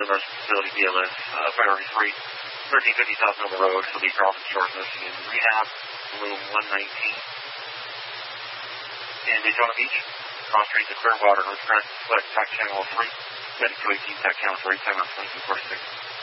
the nursing facility, BLS, priority 3, 1350 South Nova Road, for the Carlton Shores Nursing and Rehab, room 119. In Daytona Beach, cross street to Clearwater, North Front, select TAC channel 3, Medic 218, TAC channel 3, time out 2246.